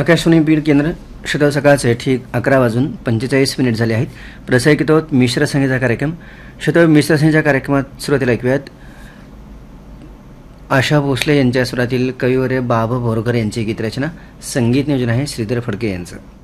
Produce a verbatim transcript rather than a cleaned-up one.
आकाशवाणी बीड केंद्र श्रोता सकाळचे ठीक अकरा वाजून पंचेचाळीस मिनिट झाले आहेत. प्रसारित होत मिश्र संगीता कार्यक्रम. श्रोता मिश्र संगीता कार्यक्रमात सुरुवातीला ऐकूयात आशा भोसले यांच्या स्वरातील कविवर्य बाब बोरकर यांची गीतरचना. संगीत नियोजन आहे श्रीधर फडके यांचं.